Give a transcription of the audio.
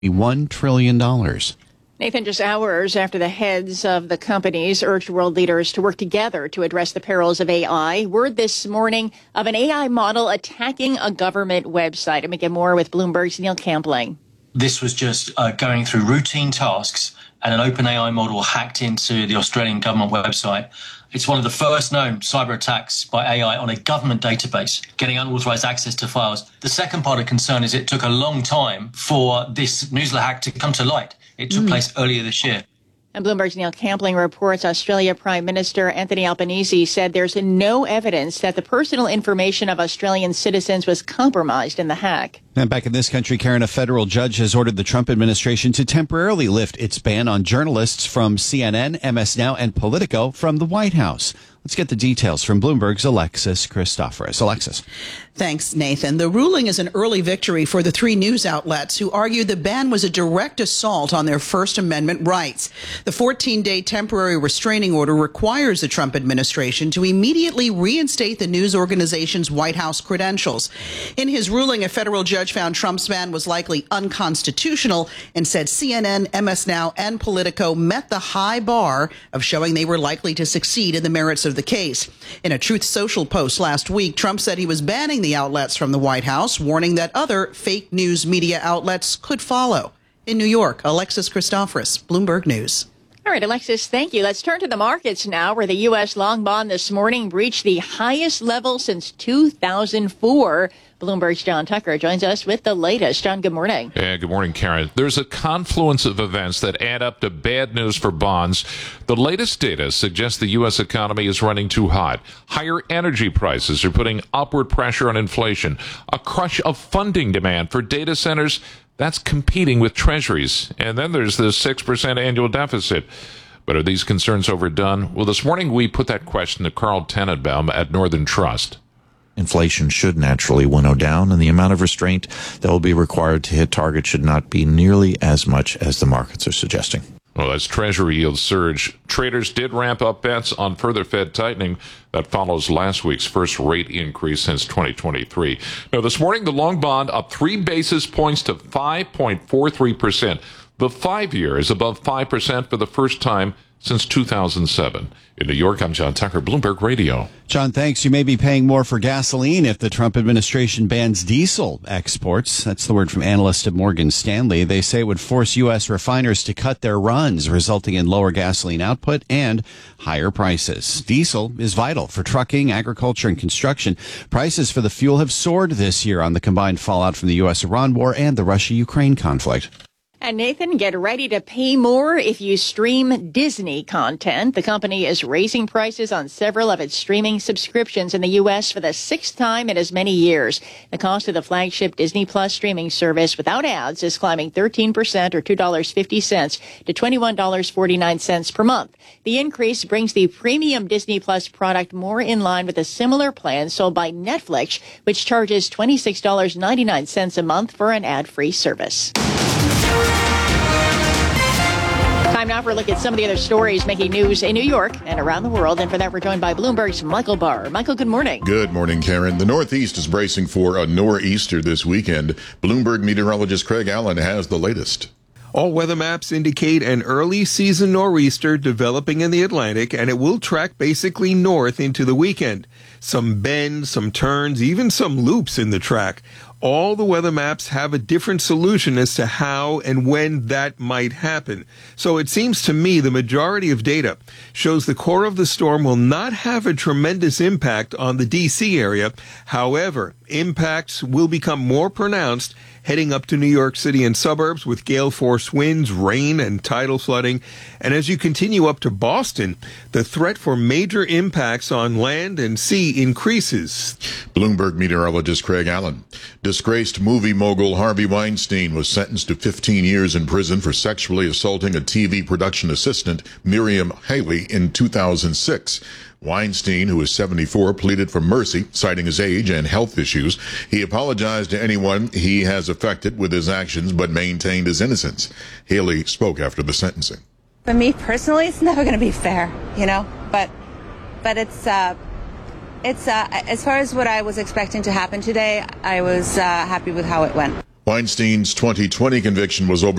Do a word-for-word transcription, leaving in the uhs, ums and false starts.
one trillion dollars. Nathan, just hours after the heads of the companies urged world leaders to work together to address the perils of A I, word this morning of an A I model attacking a government website. And we get more with Bloomberg's Neil Campling. This was just uh, going through routine tasks, and an OpenAI model hacked into the Australian government website. It's one of the first known cyber attacks by A I on a government database, getting unauthorized access to files. The second part of concern is it took a long time for this newsletter hack to come to light. It took mm. place earlier this year. And Bloomberg's Neil Campling reports Australia Prime Minister Anthony Albanese said there's no evidence that the personal information of Australian citizens was compromised in the hack. And back in this country, Karen, a federal judge has ordered the Trump administration to temporarily lift its ban on journalists from C N N, M S Now, and Politico from the White House. Let's get the details from Bloomberg's Alexis Christoforous. Alexis. Thanks, Nathan. The ruling is an early victory for the three news outlets who argue the ban was a direct assault on their First Amendment rights. The fourteen-day temporary restraining order requires the Trump administration to immediately reinstate the news organization's White House credentials. In his ruling, a federal judge found Trump's ban was likely unconstitutional and said C N N, M S Now, and Politico met the high bar of showing they were likely to succeed in the merits of the case. In a Truth Social post last week, Trump said he was banning the outlets from the White House, warning that other fake news media outlets could follow. In New York, Alexis Christoforous, Bloomberg News. All right, Alexis, thank you. Let's turn to the markets now, where the U S long bond this morning breached the highest level since two thousand four. Bloomberg's John Tucker joins us with the latest. John, good morning. Yeah, good morning, Karen. There's a confluence of events that add up to bad news for bonds. The latest data suggests the U S economy is running too hot. Higher energy prices are putting upward pressure on inflation. A crush of funding demand for data centers, that's competing with treasuries. And then there's the six percent annual deficit. But are these concerns overdone? Well, this morning we put that question to Carl Tenenbaum at Northern Trust. Inflation should naturally winnow down, and the amount of restraint that will be required to hit target should not be nearly as much as the markets are suggesting. Well, as Treasury yields surge, traders did ramp up bets on further Fed tightening. That follows last week's first rate increase since twenty twenty-three. Now, this morning, the long bond up three basis points to five point four three percent. The five-year is above five percent for the first time since two thousand seven. In New York, I'm John Tucker, Bloomberg Radio. John, thanks. You may be paying more for gasoline if the Trump administration bans diesel exports. That's the word from analysts at Morgan Stanley. They say it would force U S refiners to cut their runs, resulting in lower gasoline output and higher prices. Diesel is vital for trucking, agriculture, and construction. Prices for the fuel have soared this year on the combined fallout from the U S Iran war and the Russia-Ukraine conflict. And Nathan, get ready to pay more if you stream Disney content. The company is raising prices on several of its streaming subscriptions in the U S for the sixth time in as many years. The cost of the flagship Disney Plus streaming service without ads is climbing thirteen percent or two dollars and fifty cents to twenty-one dollars and forty-nine cents per month. The increase brings the premium Disney Plus product more in line with a similar plan sold by Netflix, which charges twenty-six dollars and ninety-nine cents a month for an ad-free service. Time now for a look at some of the other stories making news in New York and around the world. And for that, we're joined by Bloomberg's Michael Barr. Michael, good morning. Good morning, Karen. The Northeast is bracing for a nor'easter this weekend. Bloomberg meteorologist Craig Allen has the latest. All weather maps indicate an early season nor'easter developing in the Atlantic, and it will track basically north into the weekend. Some bends, some turns, even some loops in the track. All the weather maps have a different solution as to how and when that might happen. So it seems to me the majority of data shows the core of the storm will not have a tremendous impact on the D C area. However, impacts will become more pronounced heading up to New York City and suburbs with gale force winds, rain, and tidal flooding. And as you continue up to Boston, the threat for major impacts on land and sea increases. Bloomberg meteorologist Craig Allen. Disgraced movie mogul Harvey Weinstein was sentenced to fifteen years in prison for sexually assaulting a T V production assistant, Miriam Haley, in two thousand six. Weinstein, who is seventy-four, pleaded for mercy, citing his age and health issues. He apologized to anyone he has affected with his actions, but maintained his innocence. Haley spoke after the sentencing. For me personally, it's never going to be fair, you know, but but it's uh, it's uh, as far as what I was expecting to happen today, I was uh, happy with how it went. Weinstein's twenty twenty conviction was over